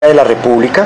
de la República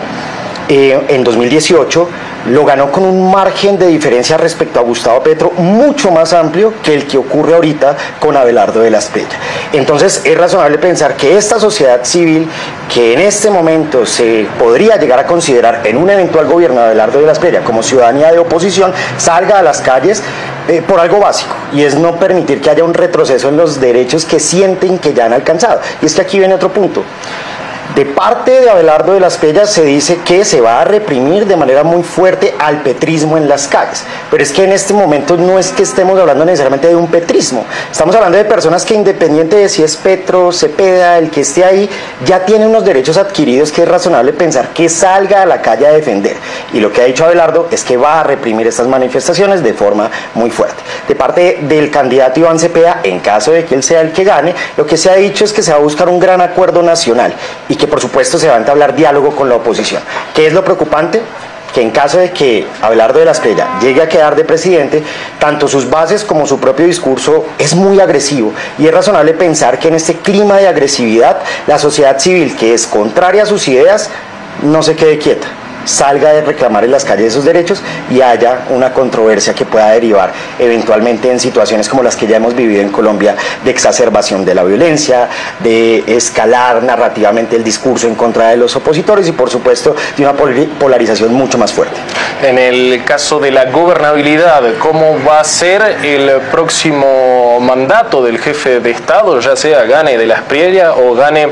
en 2018, lo ganó con un margen de diferencia respecto a Gustavo Petro mucho más amplio que el que ocurre ahorita con Abelardo de la Espriella. Entonces es razonable pensar que esta sociedad civil, que en este momento se podría llegar a considerar en un eventual gobierno de Abelardo de la Espriella como ciudadanía de oposición, salga a las calles por algo básico, y es no permitir que haya un retroceso en los derechos que sienten que ya han alcanzado. Y es que aquí viene otro punto. De parte de Abelardo de la Espriella se dice que se va a reprimir de manera muy fuerte al petrismo en las calles, pero es que en este momento no es que estemos hablando necesariamente de un petrismo, estamos hablando de personas que, independiente de si es Petro, Cepeda, el que esté ahí, ya tiene unos derechos adquiridos que es razonable pensar que salga a la calle a defender, y lo que ha dicho Abelardo es que va a reprimir estas manifestaciones de forma muy fuerte. De parte del candidato Iván Cepeda, en caso de que él sea el que gane, lo que se ha dicho es que se va a buscar un gran acuerdo nacional y que por supuesto se va a entablar diálogo con la oposición. ¿Qué es lo preocupante? Que en caso de que Abelardo de la Espriella llegue a quedar de presidente, tanto sus bases como su propio discurso es muy agresivo, y es razonable pensar que en este clima de agresividad la sociedad civil, que es contraria a sus ideas, no se quede quieta, salga de reclamar en las calles esos derechos y haya una controversia que pueda derivar eventualmente en situaciones como las que ya hemos vivido en Colombia, de exacerbación de la violencia, de escalar narrativamente el discurso en contra de los opositores y por supuesto de una polarización mucho más fuerte. En el caso de la gobernabilidad, ¿cómo va a ser el próximo mandato del jefe de Estado, ya sea gane de la Espriella o gane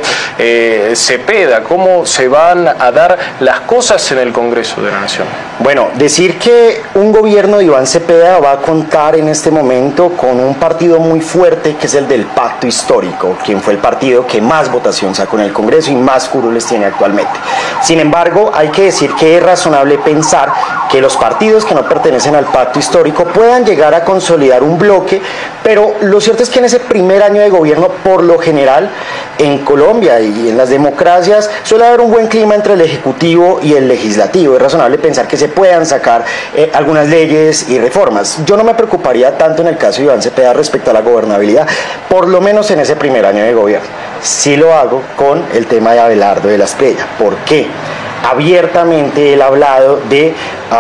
Cepeda? ¿Cómo se van a dar las cosas en el Congreso de la Nación? Bueno, decir que un gobierno de Iván Cepeda va a contar en este momento con un partido muy fuerte, que es el del Pacto Histórico, quien fue el partido que más votación sacó en el Congreso y más curules tiene actualmente. Sin embargo, hay que decir que es razonable pensar que los partidos que no pertenecen al Pacto Histórico puedan llegar a consolidar un bloque, pero lo cierto es que en ese primer año de gobierno, por lo general, en Colombia y en las democracias, suele haber un buen clima entre el Ejecutivo y el Legislativo. Es razonable pensar que se puedan sacar algunas leyes y reformas. Yo no me preocuparía tanto en el caso de Iván Cepeda respecto a la gobernabilidad, por lo menos en ese primer año de gobierno. Sí lo hago con el tema de Abelardo de la Espriella. ¿Por qué? Abiertamente él ha hablado de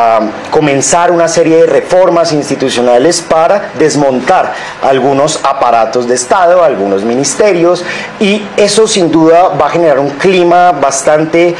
comenzar una serie de reformas institucionales para desmontar algunos aparatos de Estado, algunos ministerios, y eso sin duda va a generar un clima bastante,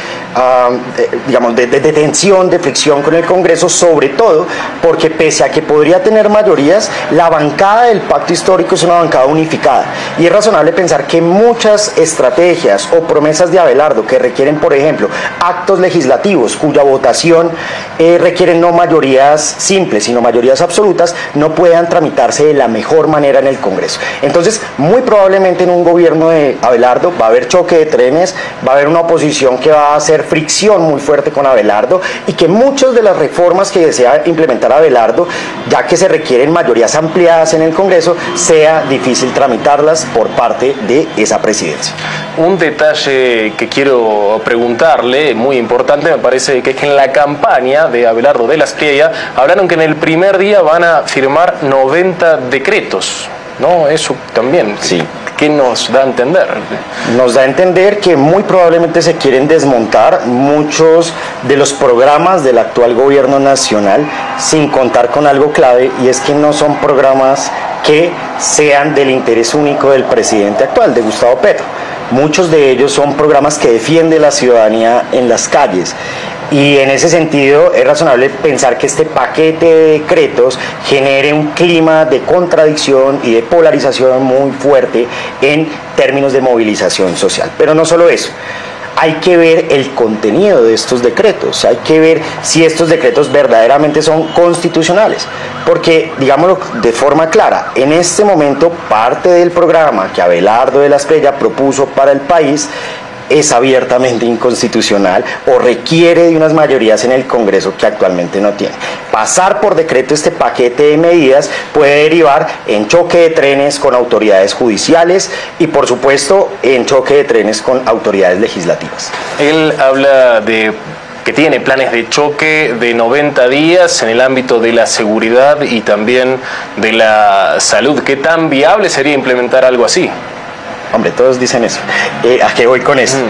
digamos, de tensión, de fricción con el Congreso, sobre todo porque pese a que podría tener mayorías, la bancada del Pacto Histórico es una bancada unificada, y es razonable pensar que muchas estrategias o promesas de Abelardo que requieren, por ejemplo, actos legislativos cuya votación requieren no mayorías simples, sino mayorías absolutas, no puedan tramitarse de la mejor manera en el Congreso. Entonces, muy probablemente en un gobierno de Abelardo va a haber choque de trenes, va a haber una oposición que va a hacer fricción muy fuerte con Abelardo, y que muchas de las reformas que desea implementar Abelardo, ya que se requieren mayorías ampliadas en el Congreso, sea difícil tramitarlas por parte de esa presidencia. Un detalle que quiero preguntarle, muy importante, me parece que es que en la campaña de Abelardo de la Espriella hablaron que en el primer día van a firmar 90 decretos, ¿no? Eso también, sí. ¿Qué nos da a entender? Nos da a entender que muy probablemente se quieren desmontar muchos de los programas del actual gobierno nacional, sin contar con algo clave, y es que no son programas que sean del interés único del presidente actual, de Gustavo Petro. Muchos de ellos son programas que defiende la ciudadanía en las calles, y en ese sentido es razonable pensar que este paquete de decretos genere un clima de contradicción y de polarización muy fuerte en términos de movilización social. Pero no solo eso, hay que ver el contenido de estos decretos, hay que ver si estos decretos verdaderamente son constitucionales, porque, digámoslo de forma clara, en este momento parte del programa que Abelardo de la Espriella propuso para el país es abiertamente inconstitucional o requiere de unas mayorías en el Congreso que actualmente no tiene. Pasar por decreto este paquete de medidas puede derivar en choque de trenes con autoridades judiciales y, por supuesto, en choque de trenes con autoridades legislativas. Él habla de que tiene planes de choque de 90 días en el ámbito de la seguridad y también de la salud. ¿Qué tan viable sería implementar algo así? Hombre, todos dicen eso. ¿A qué voy con eso?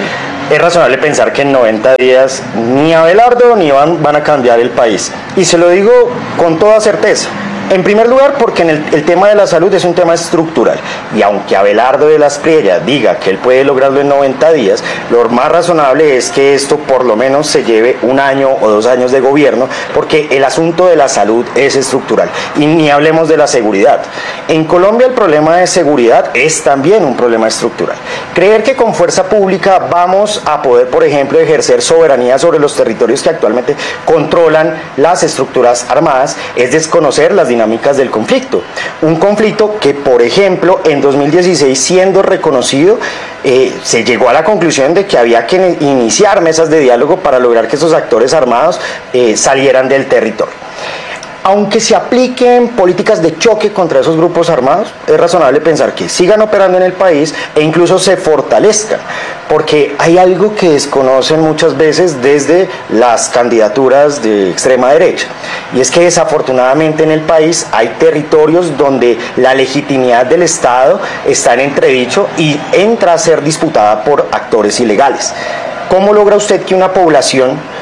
Es razonable pensar que en 90 días ni Abelardo ni Iván van a cambiar el país. Y se lo digo con toda certeza. En primer lugar, porque el tema de la salud es un tema estructural. Y aunque Abelardo de las Priella diga que él puede lograrlo en 90 días, lo más razonable es que esto por lo menos se lleve 1 año o 2 años de gobierno, porque el asunto de la salud es estructural. Y ni hablemos de la seguridad. En Colombia el problema de seguridad es también un problema estructural. Creer que con fuerza pública vamos a poder, por ejemplo, ejercer soberanía sobre los territorios que actualmente controlan las estructuras armadas es desconocer las dinámicas del conflicto. Un conflicto que, por ejemplo, en 2016, siendo reconocido, se llegó a la conclusión de que había que iniciar mesas de diálogo para lograr que esos actores armados salieran del territorio. Aunque se apliquen políticas de choque contra esos grupos armados, es razonable pensar que sigan operando en el país e incluso se fortalezcan, porque hay algo que desconocen muchas veces desde las candidaturas de extrema derecha, y es que desafortunadamente en el país hay territorios donde la legitimidad del Estado está en entredicho y entra a ser disputada por actores ilegales. ¿Cómo logra usted que una población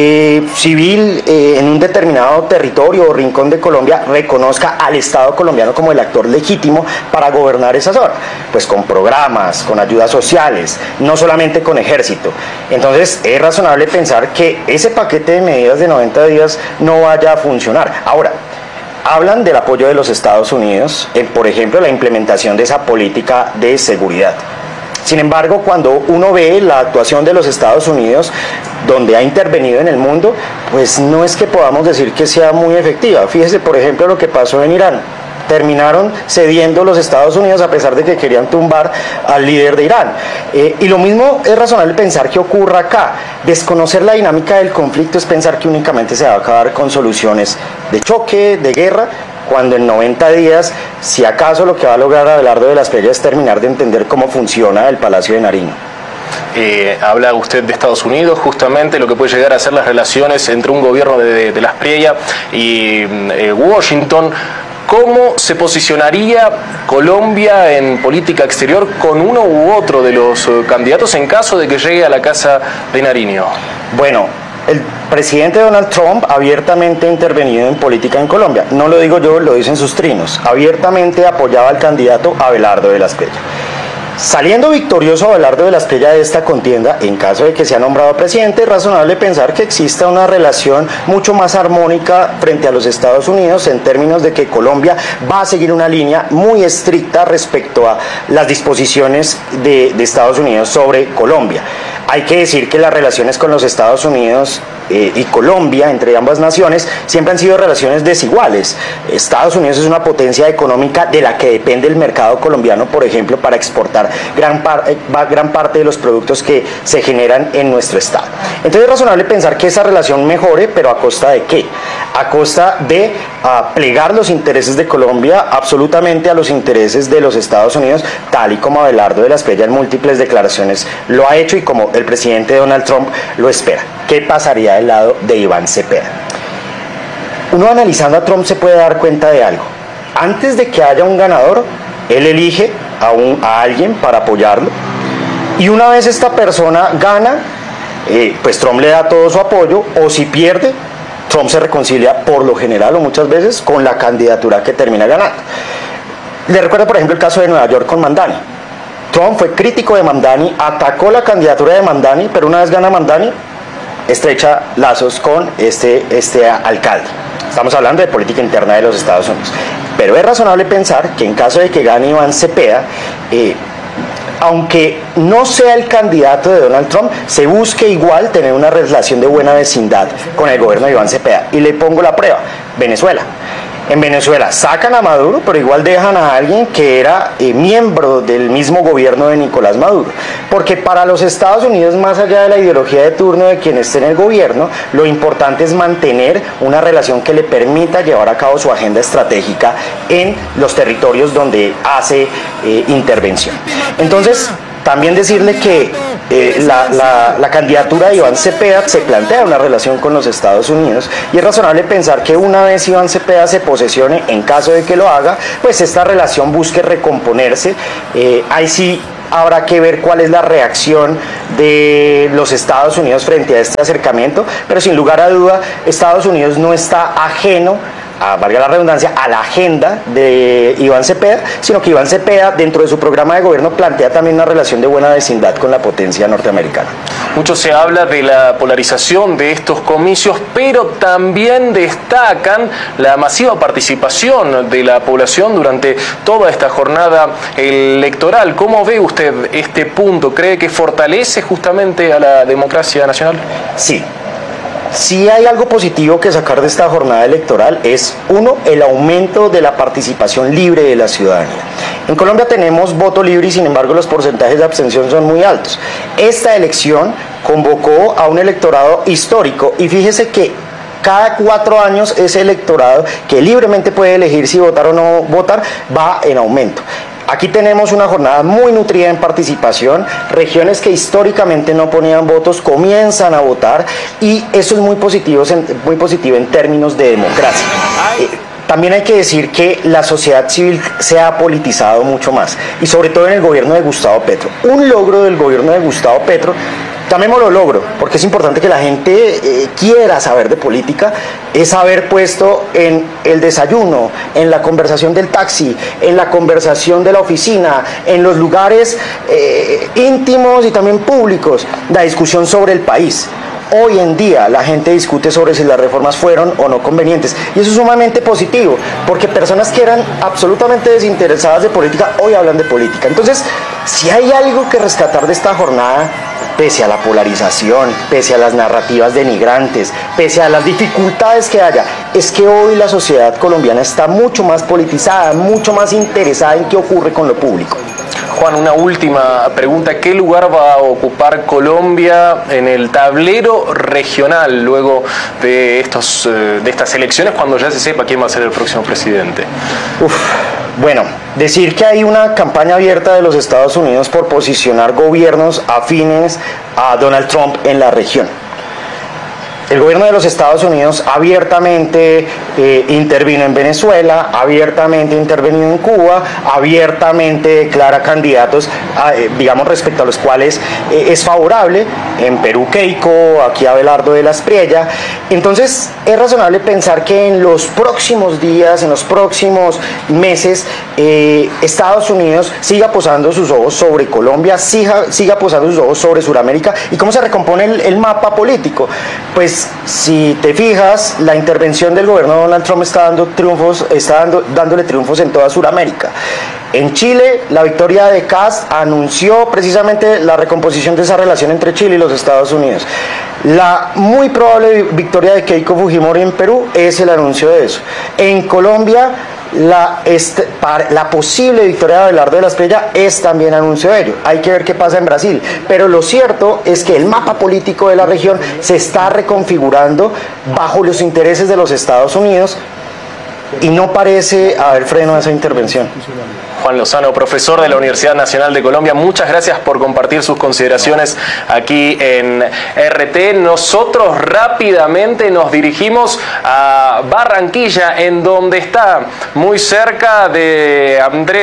civil en un determinado territorio o rincón de Colombia reconozca al Estado colombiano como el actor legítimo para gobernar esa zona? Pues con programas, con ayudas sociales, no solamente con ejército. Entonces es razonable pensar que ese paquete de medidas de 90 días no vaya a funcionar. Ahora, hablan del apoyo de los Estados Unidos en, por ejemplo, la implementación de esa política de seguridad. Sin embargo, cuando uno ve la actuación de los Estados Unidos, donde ha intervenido en el mundo, pues no es que podamos decir que sea muy efectiva. Fíjese, por ejemplo, lo que pasó en Irán. Terminaron cediendo los Estados Unidos a pesar de que querían tumbar al líder de Irán. Y lo mismo es razonable pensar que ocurra acá. Desconocer la dinámica del conflicto es pensar que únicamente se va a acabar con soluciones de choque, de guerra, cuando en 90 días, si acaso lo que va a lograr Abelardo de las Priella es terminar de entender cómo funciona el Palacio de Nariño. Habla usted de Estados Unidos, justamente lo que puede llegar a ser las relaciones entre un gobierno de las Priella y Washington. ¿Cómo se posicionaría Colombia en política exterior con uno u otro de los candidatos en caso de que llegue a la Casa de Nariño? Bueno, el presidente Donald Trump abiertamente ha intervenido en política en Colombia. No lo digo yo, lo dicen sus trinos. Abiertamente apoyaba al candidato Abelardo de las Priella. Saliendo victorioso Abelardo de las Priella de esta contienda, en caso de que sea nombrado presidente, es razonable pensar que exista una relación mucho más armónica frente a los Estados Unidos en términos de que Colombia va a seguir una línea muy estricta respecto a las disposiciones de Estados Unidos sobre Colombia. Hay que decir que las relaciones con los Estados Unidos y Colombia, entre ambas naciones, siempre han sido relaciones desiguales. Estados Unidos es una potencia económica de la que depende el mercado colombiano, por ejemplo, para exportar gran parte de los productos que se generan en nuestro estado. Entonces es razonable pensar que esa relación mejore, pero ¿a costa de qué? A costa de plegar los intereses de Colombia absolutamente a los intereses de los Estados Unidos, tal y como Abelardo de las Priella en múltiples declaraciones lo ha hecho y como el presidente Donald Trump lo espera. ¿Qué pasaría del lado de Iván Cepeda? Uno analizando a Trump se puede dar cuenta de algo. Antes de que haya un ganador, él elige a alguien para apoyarlo, y una vez esta persona gana, pues Trump le da todo su apoyo, o si pierde, Trump se reconcilia por lo general o muchas veces con la candidatura que termina ganando. Le recuerdo, por ejemplo, el caso de Nueva York con Mamdani. Trump fue crítico de Mamdani, atacó la candidatura de Mamdani, pero una vez gana Mamdani, estrecha lazos con este alcalde. Estamos hablando de política interna de los Estados Unidos. Pero es razonable pensar que en caso de que gane Iván Cepeda, aunque no sea el candidato de Donald Trump, se busque igual tener una relación de buena vecindad con el gobierno de Iván Cepeda. Y le pongo la prueba: Venezuela. En Venezuela sacan a Maduro, pero igual dejan a alguien que era miembro del mismo gobierno de Nicolás Maduro. Porque para los Estados Unidos, más allá de la ideología de turno de quien esté en el gobierno, lo importante es mantener una relación que le permita llevar a cabo su agenda estratégica en los territorios donde hace intervención. Entonces, también decirle que la candidatura de Iván Cepeda se plantea una relación con los Estados Unidos, y es razonable pensar que una vez Iván Cepeda se posesione, en caso de que lo haga, pues esta relación busque recomponerse. Ahí sí habrá que ver cuál es la reacción de los Estados Unidos frente a este acercamiento, pero sin lugar a duda Estados Unidos no está ajeno, valga la redundancia, a la agenda de Iván Cepeda, sino que Iván Cepeda dentro de su programa de gobierno plantea también una relación de buena vecindad con la potencia norteamericana. Mucho se habla de la polarización de estos comicios, pero también destacan la masiva participación de la población durante toda esta jornada electoral. ¿Cómo ve usted este punto? ¿Cree que fortalece justamente a la democracia nacional? Sí. Si hay algo positivo que sacar de esta jornada electoral es, uno, el aumento de la participación libre de la ciudadanía. En Colombia tenemos voto libre y sin embargo los porcentajes de abstención son muy altos. Esta elección convocó a un electorado histórico y fíjese que cada 4 años ese electorado que libremente puede elegir si votar o no votar va en aumento. Aquí tenemos una jornada muy nutrida en participación, regiones que históricamente no ponían votos comienzan a votar y eso es muy positivo en términos de democracia. También hay que decir que la sociedad civil se ha politizado mucho más y sobre todo en el gobierno de Gustavo Petro. Un logro del gobierno de Gustavo Petro, llamémoslo logro, porque es importante que la gente quiera saber de política, es haber puesto en el desayuno, en la conversación del taxi, en la conversación de la oficina, en los lugares íntimos y también públicos, la discusión sobre el país. Hoy en día la gente discute sobre si las reformas fueron o no convenientes y eso es sumamente positivo porque personas que eran absolutamente desinteresadas de política hoy hablan de política. Entonces, si hay algo que rescatar de esta jornada, pese a la polarización, pese a las narrativas denigrantes, pese a las dificultades que haya, es que hoy la sociedad colombiana está mucho más politizada, mucho más interesada en qué ocurre con lo público. Juan, una última pregunta. ¿Qué lugar va a ocupar Colombia en el tablero regional luego de estas elecciones, cuando ya se sepa quién va a ser el próximo presidente? Bueno, decir que hay una campaña abierta de los Estados Unidos por posicionar gobiernos afines a Donald Trump en la región. El gobierno de los Estados Unidos abiertamente intervino en Venezuela, abiertamente intervenido en Cuba, abiertamente declara candidatos, digamos, respecto a los cuales es favorable. En Perú, Keiko, aquí Abelardo de la Espriella. Entonces, es razonable pensar que en los próximos días, en los próximos meses, Estados Unidos siga posando sus ojos sobre Colombia, siga posando sus ojos sobre Sudamérica. ¿Y cómo se recompone el mapa político? Pues si te fijas, la intervención del gobierno de Donald Trump está dándole triunfos en toda Sudamérica. En Chile, la victoria de Kast anunció precisamente la recomposición de esa relación entre Chile y los Estados Unidos. La muy probable victoria de Keiko Fujimori en Perú es el anuncio de eso. En Colombia, la posible victoria de Abelardo de la Espriella es también anuncio de ello. Hay que ver qué pasa en Brasil. Pero lo cierto es que el mapa político de la región se está reconfigurando bajo los intereses de los Estados Unidos y no parece haber freno a esa intervención. Juan Lozano, profesor de la Universidad Nacional de Colombia, muchas gracias por compartir sus consideraciones aquí en RT. Nosotros rápidamente nos dirigimos a Barranquilla, en donde está muy cerca de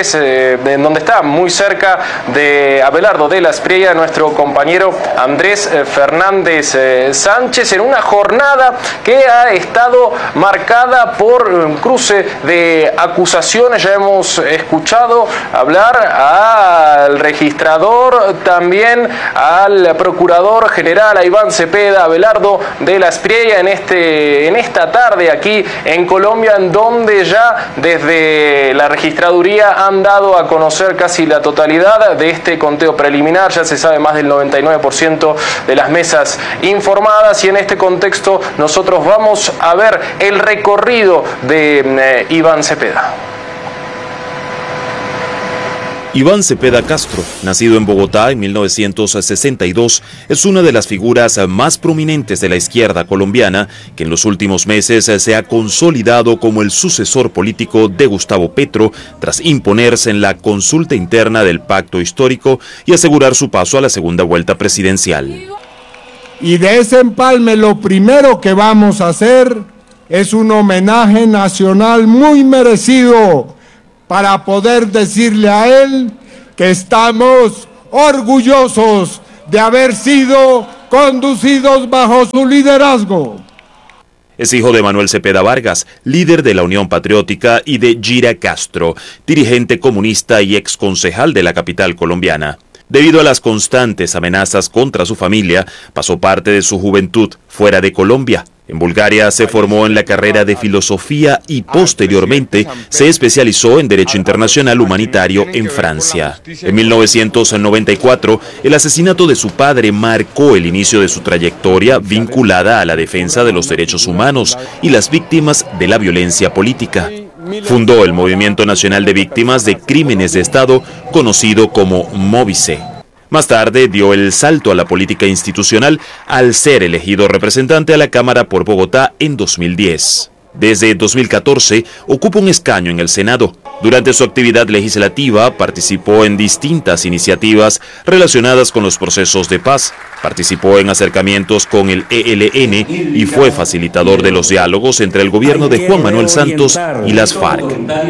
Abelardo de la Espriella, nuestro compañero Andrés Fernández Sánchez, en una jornada que ha estado marcada por un cruce de acusaciones. Ya hemos escuchado hablar al registrador, también al procurador general, a Iván Cepeda, Abelardo de la Espriella, en esta tarde aquí en Colombia, en donde ya desde la registraduría han dado a conocer casi la totalidad de este conteo preliminar. Ya se sabe más del 99% de las mesas informadas y en este contexto nosotros vamos a ver el recorrido de Iván Cepeda. Iván Cepeda Castro, nacido en Bogotá en 1962, es una de las figuras más prominentes de la izquierda colombiana que en los últimos meses se ha consolidado como el sucesor político de Gustavo Petro tras imponerse en la consulta interna del pacto histórico y asegurar su paso a la segunda vuelta presidencial. Y de ese empalme lo primero que vamos a hacer es un homenaje nacional muy merecido para poder decirle a él que estamos orgullosos de haber sido conducidos bajo su liderazgo. Es hijo de Manuel Cepeda Vargas, líder de la Unión Patriótica, y de Gira Castro, dirigente comunista y exconcejal de la capital colombiana. Debido a las constantes amenazas contra su familia, pasó parte de su juventud fuera de Colombia. En Bulgaria se formó en la carrera de filosofía y posteriormente se especializó en Derecho Internacional Humanitario en Francia. En 1994, el asesinato de su padre marcó el inicio de su trayectoria vinculada a la defensa de los derechos humanos y las víctimas de la violencia política. Fundó el Movimiento Nacional de Víctimas de Crímenes de Estado, conocido como Movice. Más tarde dio el salto a la política institucional al ser elegido representante a la Cámara por Bogotá en 2010. Desde 2014 ocupa un escaño en el Senado. Durante su actividad legislativa participó en distintas iniciativas relacionadas con los procesos de paz. Participó en acercamientos con el ELN y fue facilitador de los diálogos entre el gobierno de Juan Manuel Santos y las FARC.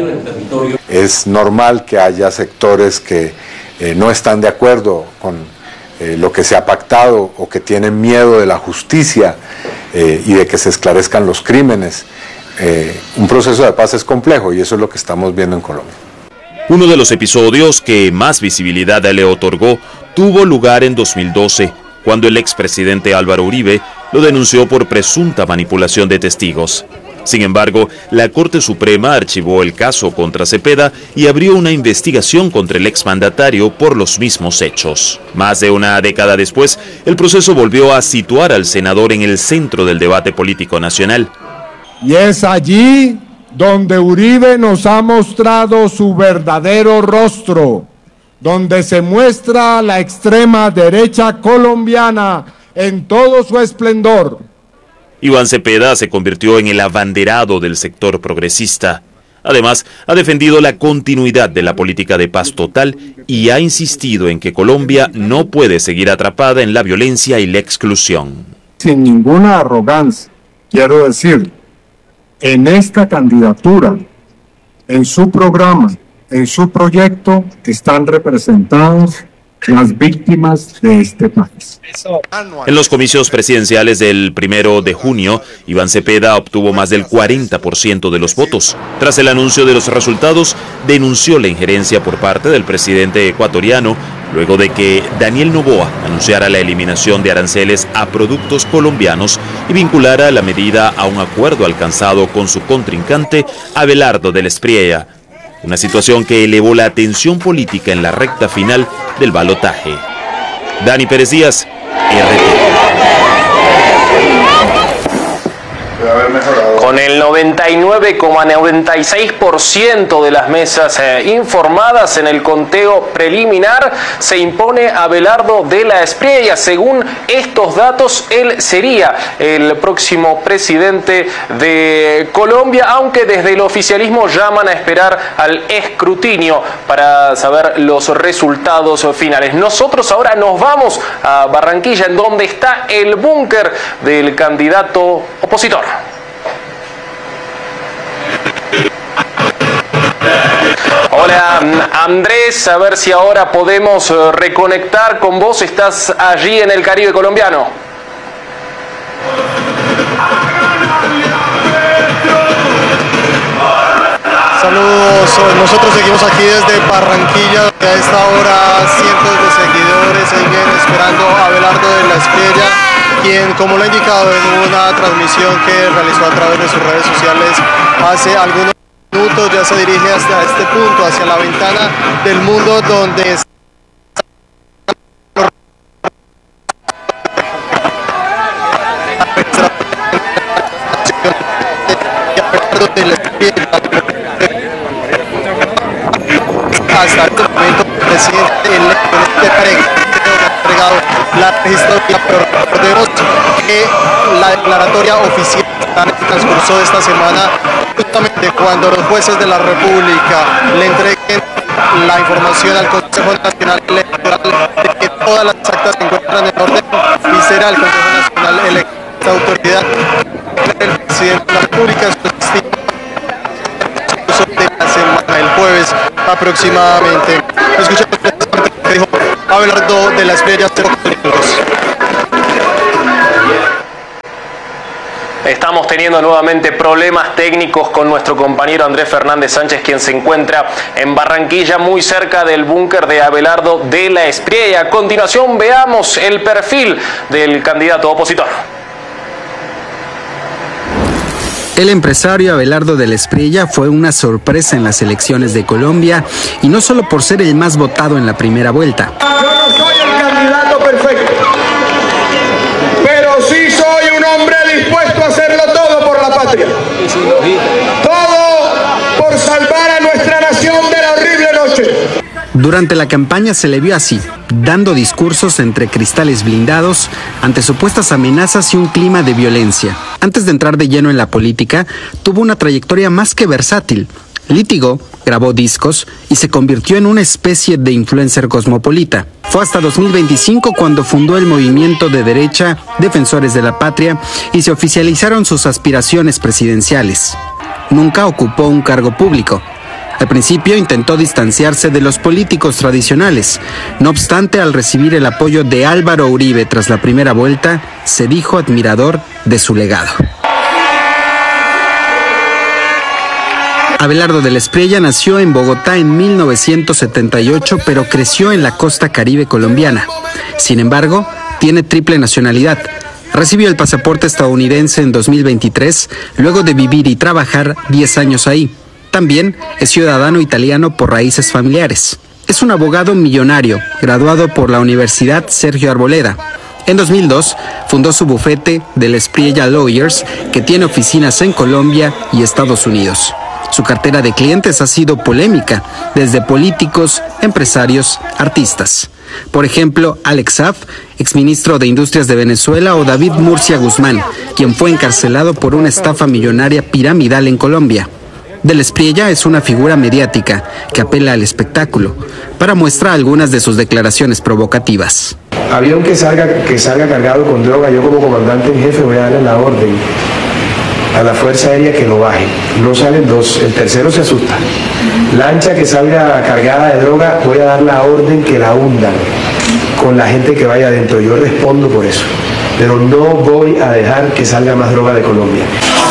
Es normal que haya sectores que no están de acuerdo con lo que se ha pactado o que tienen miedo de la justicia y de que se esclarezcan los crímenes. Un proceso de paz es complejo y eso es lo que estamos viendo en Colombia. Uno de los episodios que más visibilidad le otorgó tuvo lugar en 2012, cuando el expresidente Álvaro Uribe lo denunció por presunta manipulación de testigos. Sin embargo, la Corte Suprema archivó el caso contra Cepeda y abrió una investigación contra el exmandatario por los mismos hechos. Más de una década después, el proceso volvió a situar al senador en el centro del debate político nacional. Y es allí donde Uribe nos ha mostrado su verdadero rostro, donde se muestra la extrema derecha colombiana en todo su esplendor. Iván Cepeda se convirtió en el abanderado del sector progresista. Además, ha defendido la continuidad de la política de paz total y ha insistido en que Colombia no puede seguir atrapada en la violencia y la exclusión. Sin ninguna arrogancia, quiero decir, en esta candidatura, en su programa, en su proyecto, están representados las víctimas de este país. En los comicios presidenciales del 1 de junio, Iván Cepeda obtuvo más del 40% de los votos. Tras el anuncio de los resultados, denunció la injerencia por parte del presidente ecuatoriano, luego de que Daniel Noboa anunciara la eliminación de aranceles a productos colombianos y vinculara la medida a un acuerdo alcanzado con su contrincante Abelardo del Espriella. Una situación que elevó la tensión política en la recta final del balotaje. Dani Pérez Díaz, RT. Con el 99,96% de las mesas informadas en el conteo preliminar, se impone Abelardo de la Espriella. Según estos datos, él sería el próximo presidente de Colombia, aunque desde el oficialismo llaman a esperar al escrutinio para saber los resultados finales. Nosotros ahora nos vamos a Barranquilla, en donde está el búnker del candidato opositor. Hola Andrés, a ver si ahora podemos reconectar con vos. Estás allí en el Caribe colombiano. Saludos, nosotros seguimos aquí desde Barranquilla, donde a esta hora cientos de seguidores siguen esperando a Abelardo de la Espriella, quien, como lo ha indicado en una transmisión que realizó a través de sus redes sociales hace algunos minutos, ya se dirige hasta este punto, hacia la ventana del mundo donde hasta este momento el presidente electo en este pre-conteo ha entregado la registraduría, pero recordemos que la declaratoria oficial está en el transcurso de esta semana, justamente cuando los jueces de la República le entreguen la información al Consejo Nacional Electoral de que todas las actas se encuentran en orden, y será el Consejo Nacional Electoral, esta autoridad, el presidente de la República, de la semana, el jueves aproximadamente. Escuchamos que dijo Abelardo de la Espriella, 0 minutos. Estamos teniendo nuevamente problemas técnicos con nuestro compañero Andrés Fernández Sánchez, quien se encuentra en Barranquilla, muy cerca del búnker de Abelardo de la Espriella. A continuación veamos el perfil del candidato opositor. El empresario Abelardo de la Espriella fue una sorpresa en las elecciones de Colombia, y no solo por ser el más votado en la primera vuelta. Yo no soy el candidato perfecto, pero sí soy un hombre dispuesto a hacerlo todo por la patria. Todo por salvar a nuestra nación de la horrible noche. Durante la campaña se le vio así, dando discursos entre cristales blindados ante supuestas amenazas y un clima de violencia. Antes de entrar de lleno en la política, tuvo una trayectoria más que versátil. Litigó, grabó discos y se convirtió en una especie de influencer cosmopolita. Fue hasta 2025 cuando fundó el movimiento de derecha Defensores de la Patria y se oficializaron sus aspiraciones presidenciales. Nunca ocupó un cargo público. Al principio intentó distanciarse de los políticos tradicionales. No obstante, al recibir el apoyo de Álvaro Uribe tras la primera vuelta, se dijo admirador de su legado. Abelardo de la Espriella nació en Bogotá en 1978, pero creció en la costa caribe colombiana. Sin embargo, tiene triple nacionalidad. Recibió el pasaporte estadounidense en 2023, luego de vivir y trabajar 10 años ahí. También es ciudadano italiano por raíces familiares. Es un abogado millonario, graduado por la Universidad Sergio Arboleda. En 2002, fundó su bufete de la Espriella Lawyers, que tiene oficinas en Colombia y Estados Unidos. Su cartera de clientes ha sido polémica, desde políticos, empresarios, artistas. Por ejemplo, Alex Saab, exministro de Industrias de Venezuela, o David Murcia Guzmán, quien fue encarcelado por una estafa millonaria piramidal en Colombia. De la Espriella es una figura mediática que apela al espectáculo. Para muestra algunas de sus declaraciones provocativas. Avión que salga cargado con droga, yo como comandante en jefe voy a darle la orden a la Fuerza Aérea que lo baje. No salen dos, el tercero se asusta. Lancha que salga cargada de droga, voy a dar la orden que la hundan con la gente que vaya adentro. Yo respondo por eso, pero no voy a dejar que salga más droga de Colombia.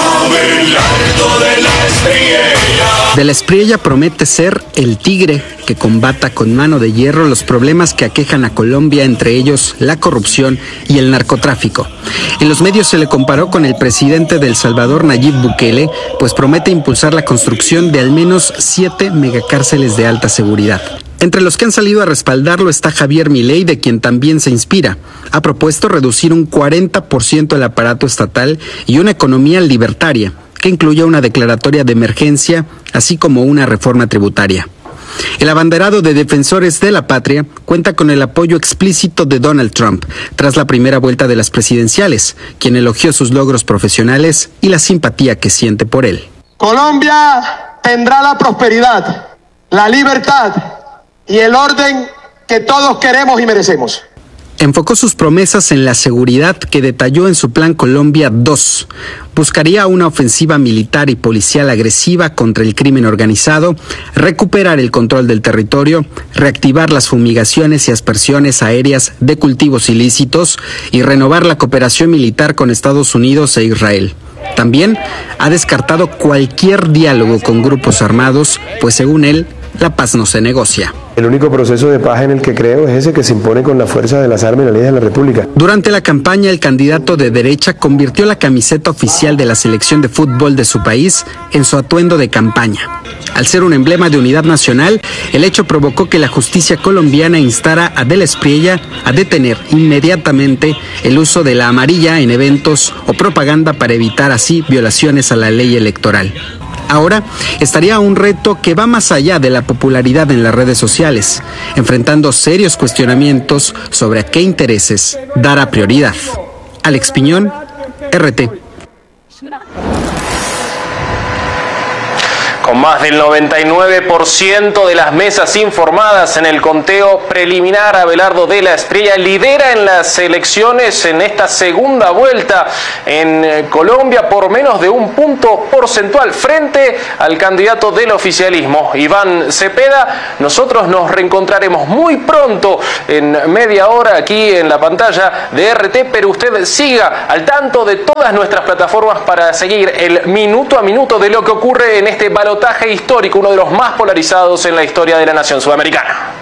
De la Espriella promete ser el tigre que combata con mano de hierro los problemas que aquejan a Colombia, entre ellos la corrupción y el narcotráfico. En los medios se le comparó con el presidente de El Salvador, Nayib Bukele, pues promete impulsar la construcción de al menos 7 megacárceles de alta seguridad. Entre los que han salido a respaldarlo está Javier Milei, de quien también se inspira. Ha propuesto reducir un 40% el aparato estatal y una economía libertaria, que incluya una declaratoria de emergencia, así como una reforma tributaria. El abanderado de Defensores de la Patria cuenta con el apoyo explícito de Donald Trump tras la primera vuelta de las presidenciales, quien elogió sus logros profesionales y la simpatía que siente por él. Colombia tendrá la prosperidad, la libertad y el orden que todos queremos y merecemos. Enfocó sus promesas en la seguridad, que detalló en su Plan Colombia 2. Buscaría una ofensiva militar y policial agresiva contra el crimen organizado, recuperar el control del territorio, reactivar las fumigaciones y aspersiones aéreas de cultivos ilícitos y renovar la cooperación militar con Estados Unidos e Israel. También ha descartado cualquier diálogo con grupos armados, pues según él, la paz no se negocia. El único proceso de paz en el que creo es ese que se impone con la fuerza de las armas y la ley de la República. Durante la campaña, el candidato de derecha convirtió la camiseta oficial de la selección de fútbol de su país en su atuendo de campaña. Al ser un emblema de unidad nacional, el hecho provocó que la justicia colombiana instara a de la Espriella a detener inmediatamente el uso de la amarilla en eventos o propaganda para evitar así violaciones a la ley electoral. Ahora estaría un reto que va más allá de la popularidad en las redes sociales, enfrentando serios cuestionamientos sobre a qué intereses dará prioridad. Alex Piñón, RT. Con más del 99% de las mesas informadas en el conteo preliminar, Abelardo de la Espriella lidera en las elecciones en esta segunda vuelta en Colombia por menos de un punto porcentual frente al candidato del oficialismo, Iván Cepeda. Nosotros nos reencontraremos muy pronto en media hora aquí en la pantalla de RT, pero usted siga al tanto de todas nuestras plataformas para seguir el minuto a minuto de lo que ocurre en este balotaje histórico, uno de los más polarizados en la historia de la nación sudamericana.